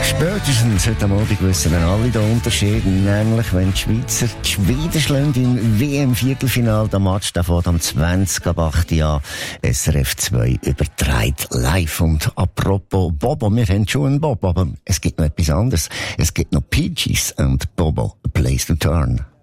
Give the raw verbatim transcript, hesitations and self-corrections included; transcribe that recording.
Spätestens heute Abend wissen wir alle den Unterschied, nämlich wenn die Schweizer die Schweden schlagen im W M-Viertelfinal. Der Match der fährt am zwanzig ab acht Jahr S R F zwei überträgt live. Und apropos Bobo, wir haben schon einen Bobo, aber es gibt noch etwas anderes. Es gibt noch Peaches und Bobo, A Place to Turn.